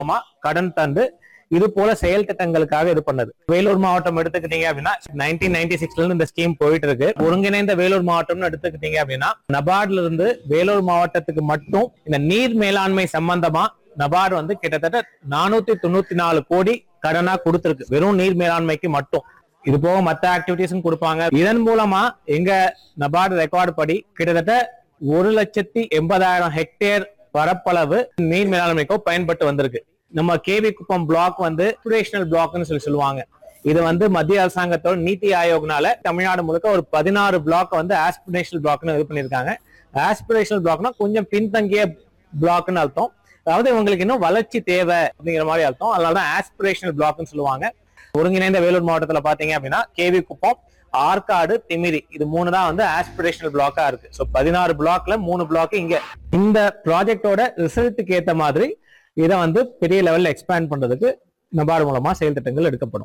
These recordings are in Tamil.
கடன் தந்து இது போல செயல் திட்டங்களுக்காக இது பண்ணது. வேலூர் மாவட்டம் எடுத்துக்கிட்டீங்க அப்படின்னா 1996ல இருந்து இந்த ஸ்கீம் போயிட்டு இருக்கு. ஒருங்கிணைந்த வேலூர் மாவட்டம்னு எடுத்துக்கிட்டீங்க அப்படின்னா நபார்ட்ல இருந்து வேலூர் மாவட்டத்துக்கு மட்டும் இந்த நீர் மேலாண்மை சம்பந்தமா நபார்டு வந்து கிட்டத்தட்ட 494 கோடி கடனா கொடுத்திருக்கு, வெறும் நீர் மேலாண்மைக்கு மட்டும். இது போக மத்த ஆக்டிவிட்டிஸும் கொடுப்பாங்க. இதன் மூலமா எங்க நபார்டு ரெக்கார்டு படி கிட்டத்தட்ட 1,80,000 ஹெக்டேர் பரப்பளவு நீர் மேலாண்மைக்கோ பயன்பட்டு வந்திருக்கு. நம்ம கேவி குப்பம் பிளாக் வந்து ஆஸ்பிரேஷனல் பிளாக்னு சொல்லுவாங்க. இது வந்து மத்திய அரசாங்கத்தோட நீத்தி ஆயோக்னால தமிழ்நாடு முழுக்க ஒரு 16 பிளாக் வந்து ஆஸ்பிரேஷனல் பிளாக்னு இது பண்ணிருக்காங்க. ஆஸ்பிரேஷனல் பிளாக்னா கொஞ்சம் பின்தங்கிய பிளாக்னு அர்த்தம். அதாவது இவங்களுக்கு இன்னும் வளர்ச்சி தேவை அப்படிங்கிற மாதிரி அர்த்தம். அதனாலதான் ஆஸ்பிரேஷனல் பிளாக்னு சொல்லுவாங்க. ஒருங்கிணைந்த வேலூர் மாவட்டத்துல பாத்தீங்க அப்படின்னா கேவி குப்பம், ஆற்காடு, திமிரி இது 3 தான் வந்து ஆஸ்பிரேஷனல் பிளாக்கா இருக்கு. சோ 16 பிளாக்ல 3 பிளாக் இங்க. இந்த ப்ராஜெக்டோட ரிசல்ட்டுக்கு ஏத்த மாதிரி இதை வந்து பெரிய லெவல்ல எக்ஸ்பேண்ட் பண்றதுக்கு நபார்டு மூலமா செயல் திட்டங்கள் எடுக்கப்படும்.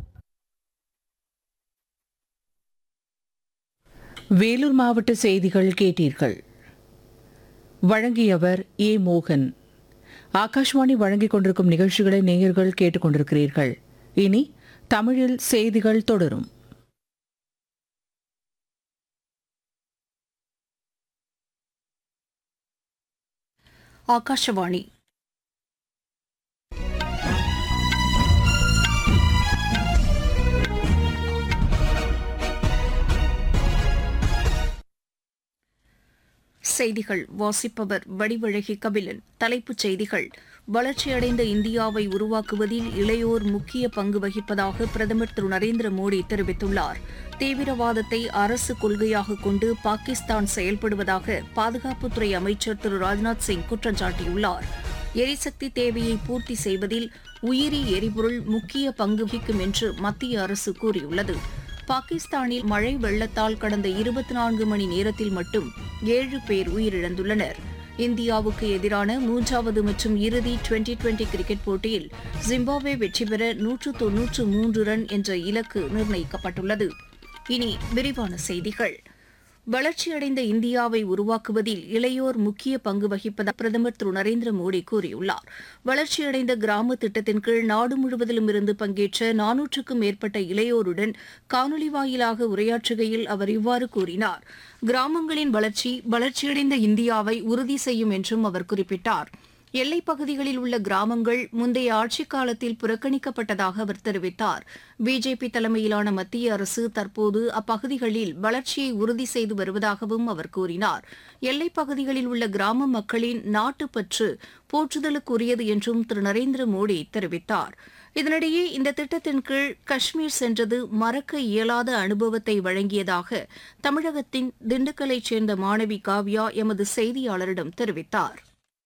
வேலூர் மாவட்ட செய்திகள் கேட்டீர்கள். வழங்கியவர் ஏ மோகன். ஆகாஷ்வாணி வழங்கிக் கொண்டிருக்கும் நிகழ்ச்சிகளை நேயர்கள் கேட்டுக்கொண்டிருக்கிறீர்கள். இனி தமிழில் செய்திகள் தொடரும். ஆகாஷவாணி செய்திகள் வாசிப்பவர் வடிவழகி கபிலன். தலைப்புச் செய்திகள்: வளர்ச்சியடைந்த இந்தியாவை உருவாக்குவதில் இளையோர் முக்கிய பங்கு வகிப்பதாக பிரதமர் திரு நரேந்திர மோடி தெரிவித்துள்ளார். தீவிரவாதத்தை அரசு கொள்கையாக கொண்டு பாகிஸ்தான் செயல்படுவதாக பாதுகாப்புத்துறை அமைச்சர் திரு ராஜ்நாத் சிங் குற்றம் சாட்டியுள்ளார். எரிசக்தி தேவையை பூர்த்தி செய்வதில் உயிரி எரிபொருள் முக்கிய பங்கு வகிக்கும் என்று மத்திய அரசு கூறியுள்ளது. பாகிஸ்தானில் மழை வெள்ளத்தால் கடந்த 24 மணி நேரத்தில் மட்டும் 7 பேர் உயிரிழந்துள்ளனர். இந்தியாவுக்கு எதிரான 3வது மற்றும் இறுதி டுவெண்டி கிரிக்கெட் போட்டியில் ஜிம்பாப்வே வெற்றி பெற 193 ரன் என்ற இலக்கு நிர்ணயிக்கப்பட்டுள்ளது. இனி விரிவான செய்திகள். வளர்ச்சியடைந்த இந்தியாவை உருவாக்குவதில் இளையோர் முக்கிய பங்கு வகிப்பதாக பிரதமர் திரு நரேந்திர மோடி கூறியுள்ளார். வளர்ச்சியடைந்த கிராம திட்டத்தின் கீழ் நாடு முழுவதிலும் இருந்து பங்கேற்ற 400க்கும் மேற்பட்ட இளையோருடன் காணொலி வாயிலாக உரையாற்றுகையில் அவர் இவ்வாறு கூறினார். கிராமங்களின் வளர்ச்சியடைந்த இந்தியாவை உறுதி செய்யும் என்றும் அவர் குறிப்பிட்டார். எல்லைப் பகுதிகளில் உள்ள கிராமங்கள் முந்தைய ஆட்சிக் காலத்தில் புறக்கணிக்கப்பட்டதாக அவர் தெரிவித்தார். பிஜேபி தலைமையிலான மத்திய அரசு தற்போது அப்பகுதிகளில் வளர்ச்சியை உறுதி செய்து வருவதாகவும் அவர் கூறினார். எல்லைப் பகுதிகளில் உள்ள கிராம மக்களின் நாட்டுப்பற்று போற்றுதலுக்குரியது என்றும் திரு நரேந்திர மோடி தெரிவித்தார். இதனிடையே இந்த திட்டத்தின் கீழ் காஷ்மீர் சென்றது மறக்க இயலாத அனுபவத்தை வழங்கியதாக தமிழகத்தின் திண்டுக்கல்லைச் சேர்ந்த மாணவி காவ்யா எமது செய்தியாளரிடம் தெரிவித்தார்.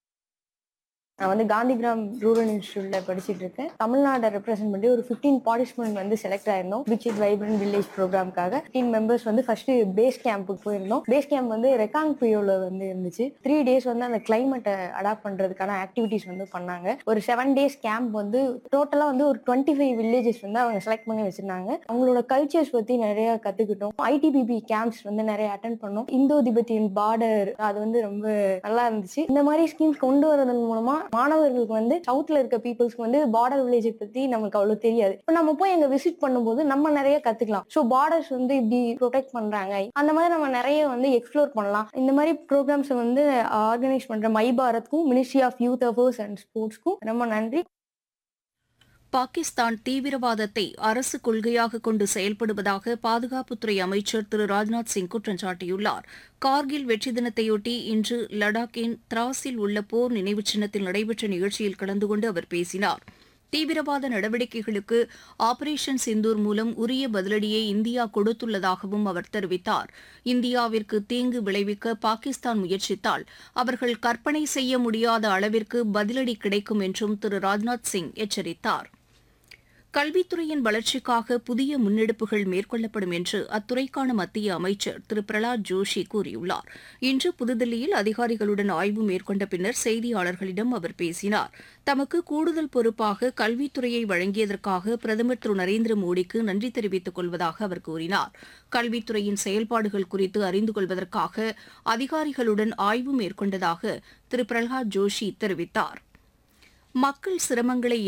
நான் வந்து காந்திகிராம் ரூரல் இன்ஸ்டியூட்ல படிச்சுட்டு இருக்கேன். தமிழ்நாட்டை ரெப்ரசென்ட் பண்ணி ஒரு 15 பார்ட்டிசிபென்ட் வந்து select ஆயிருந்தோம். Which is vibrant village ப்ரோக்ராம்காக 15 members வந்து ஃபர்ஸ்ட் பேஸ் கேம்புக்கு போயிருந்தோம். பேஸ் கேம்ப் வந்து ரெக்காங் பியோல வந்து இருந்துச்சு. 3 days வந்து அந்த கிளைமேட்டை அடாப்ட் பண்றதுக்கான ஆக்டிவிட்டிஸ் வந்து பண்ணாங்க. ஒரு 7 days கேம்ப் வந்து டோட்டலா வந்து ஒரு 25 வில்லேஜஸ் வந்து அவங்க செலக்ட் பண்ணி வச்சிருந்தாங்க. அவங்களோட கல்ச்சர்ஸ் பத்தி நிறைய கத்துக்கிட்டோம். ITBP கேம்ப்ஸ் வந்து நிறைய அட்டென்ட் பண்ணோம். இந்தோ திபெத்தியன் பார்டர் அது வந்து ரொம்ப நல்லா இருந்துச்சு. இந்த மாதிரி ஸ்கீம்ஸ் கொண்டு வரதன் மூலமா மாணவர்களுக்கு வந்து சவுத்ல இருக்க பீப்புள்ஸ்க்கு வந்து பார்டர் வில்லேஜ் பத்தி நமக்கு அவ்வளவு தெரியாது. இப்ப நம்ம போய் அங்க விசிட் பண்ணும்போது நம்ம நிறைய கத்துக்கலாம். சோ பார்டர்ஸ் வந்து இப்படி ப்ரொடெக்ட் பண்றாங்க, அந்த மாதிரி நம்ம நிறைய வந்து எக்ஸ்ப்ளோர் பண்ணலாம். இந்த மாதிரி ப்ரோக்ராம்ஸ் வந்து ஆர்கனைஸ் பண்ற my பாரத்க்கும் ministry of youth affairs and ஸ்போர்ட்ஸ்க்கும் ரொம்ப நன்றி. பாகிஸ்தான் தீவிரவாதத்தை அரசு கொள்கையாக கொண்டு செயல்படுவதாக பாதுகாப்புத்துறை அமைச்சர் திரு ராஜ்நாத் சிங் குற்றம் சாட்டியுள்ளார். கார்கில் வெற்றி தினத்தையொட்டி இன்று லடாக்கின் திராஸில் உள்ள போர் நினைவு சின்னத்தில் நடைபெற்ற நிகழ்ச்சியில் கலந்து கொண்டு அவர் பேசினார். தீவிரவாத நடவடிக்கைகளுக்கு ஆபரேஷன் சிந்தூர் மூலம் உரிய பதிலடியை இந்தியா கொடுத்துள்ளதாகவும் அவர் தெரிவித்தார். இந்தியாவிற்கு தீங்கு விளைவிக்க பாகிஸ்தான் முயற்சித்தால் அவர்கள் கற்பனை செய்ய முடியாத அளவிற்கு பதிலடி கிடைக்கும் என்றும் திரு ராஜ்நாத் சிங் எச்சரித்தார். கல்வித்துறையின் வளர்ச்சிக்காக புதிய முன்னெடுப்புகள் மேற்கொள்ளப்படும் என்று அத்துறைக்கான மத்திய அமைச்சர் திரு பிரலாத் ஜோஷி கூறியுள்ளார். இன்று புதுதில்லியில் அதிகாரிகளுடன் ஆய்வு மேற்கொண்ட பின்னர் செய்தியாளர்களிடம் அவர் பேசினார். தமக்கு கூடுதல் பொறுப்பாக கல்வித்துறையை வழங்கியதற்காக பிரதமர் திரு நரேந்திர மோடிக்கு நன்றி தெரிவித்துக் கொள்வதாக அவர் கூறினார். கல்வித்துறையின் செயல்பாடுகள் குறித்து அறிந்து கொள்வதற்காக அதிகாரிகளுடன் ஆய்வு மேற்கொண்டதாக திரு பிரலாத் ஜோஷி தெரிவித்தார். மக்கள் சிரமங்களை